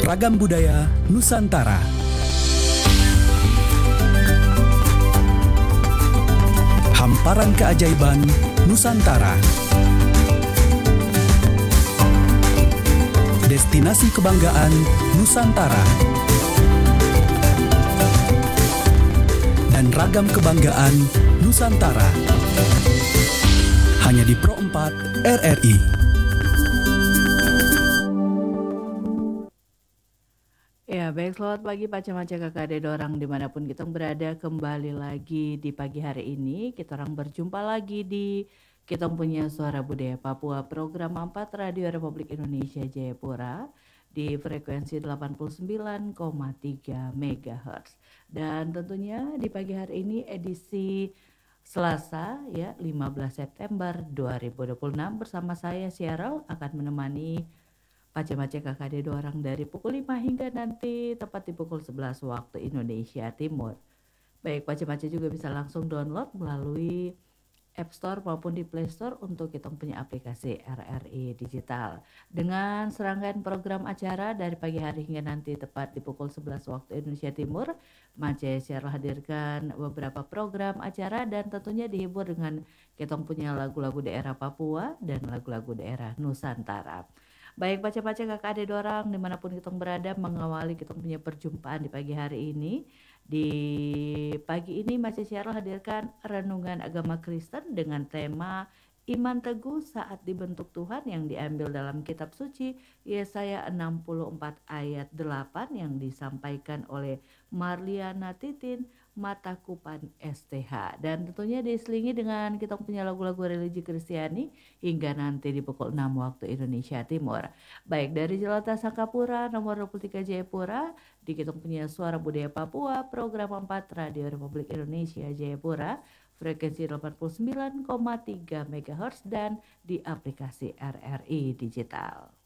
Ragam budaya Nusantara. Hamparan keajaiban Nusantara. Destinasi kebanggaan Nusantara. Dan ragam kebanggaan Nusantara. Hanya di Pro 4 RRI. Ya, baik, selamat pagi Paca-Maca KKD Dorang dimanapun kita berada. Kembali lagi di pagi hari ini kita orang berjumpa lagi di kita punya Suara Budaya Papua, program 4 Radio Republik Indonesia Jayapura di frekuensi 89,3 MHz. Dan tentunya di pagi hari ini edisi Selasa ya 15 September 2026 bersama saya Cheryl akan menemani Paca-Maca KKD Dorang dari pukul 5 hingga nanti tepat di pukul 11 waktu Indonesia Timur. Baik, Paca-Maca juga bisa langsung download melalui App Store maupun di Play Store untuk kita punya aplikasi RRI Digital. Dengan serangkaian program acara dari pagi hari hingga nanti tepat di pukul 11 waktu Indonesia Timur, Maca Cheryl hadirkan beberapa program acara dan tentunya dihibur dengan kita punya lagu-lagu daerah Papua dan lagu-lagu daerah Nusantara. Baik, Paca-Maca KKD Dorang dimanapun kita berada mengawali kita punya perjumpaan di pagi hari ini. Di pagi ini Maca Cheryl hadirkan renungan agama Kristen dengan tema Iman Teguh Saat Dibentuk Tuhan yang diambil dalam kitab suci Yesaya 64 ayat 8 yang disampaikan oleh Marliana Titin Matakupan STH, dan tentunya diselingi dengan kita punya lagu-lagu religi Kristiani hingga nanti di pukul 6 waktu Indonesia Timur. Baik, dari Jelata Sangkapura nomor 23 Jayapura di kita punya Suara Budaya Papua program 4 Radio Republik Indonesia Jayapura frekuensi 89,3 MHz dan di aplikasi RRI Digital.